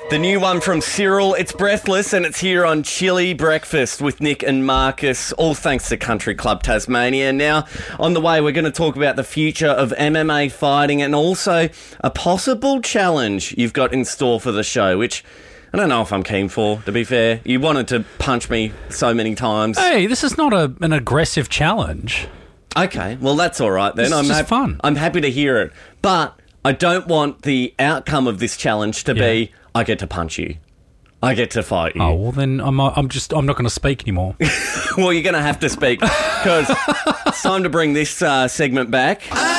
The new one from Cyril, it's Breathless, and it's here on Chili Breakfast with Nick and Marcus, all thanks to Country Club Tasmania. Now, on the way, we're going to talk about the future of MMA fighting and also a possible challenge you've got in store for the show, which I don't know if I'm keen for, to be fair. You wanted to punch me so many times. Hey, this is not an aggressive challenge. Okay, well, that's all right then. It's just fun. I'm happy to hear it. But I don't want the outcome of this challenge to be, I get to punch you. I get to fight you. Oh, well then I'm not going to speak anymore. Well, you're going to have to speak because it's time to bring this segment back.